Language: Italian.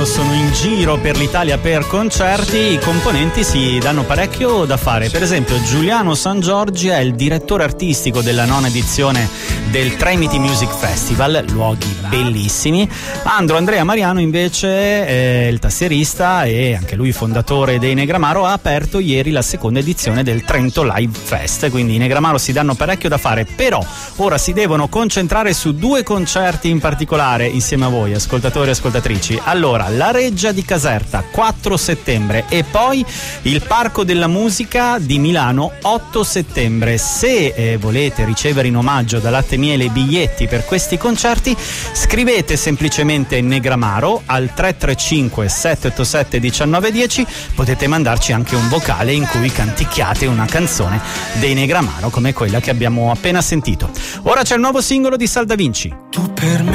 Sono in giro per l'Italia per concerti, i componenti si danno parecchio da fare. Per esempio Giuliano Sangiorgi è il direttore artistico della 9ª edizione del Tremiti Music Festival, luoghi bellissimi. Andrea Mariano invece è il tastierista e anche lui fondatore dei Negramaro, ha aperto ieri la 2ª edizione del Trento Live Fest, quindi i Negramaro si danno parecchio da fare, però ora si devono concentrare su 2 concerti in particolare insieme a voi ascoltatori e ascoltatrici. Allora, la Reggia di Caserta 4 settembre e poi il Parco della Musica di Milano 8 settembre. Se volete ricevere in omaggio da Latte Miele i biglietti per questi concerti, scrivete semplicemente Negramaro al 335 787 1910. Potete mandarci anche un vocale in cui canticchiate una canzone dei Negramaro come quella che abbiamo appena sentito. Ora c'è il nuovo singolo di Salda Vinci. Tu per me